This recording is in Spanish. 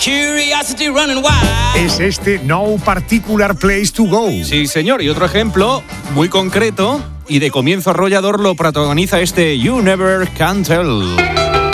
Curiosity running wild. Es este No Particular Place to Go. Sí, señor. Y otro ejemplo muy concreto y de comienzo arrollador lo protagoniza este You Never Can Tell.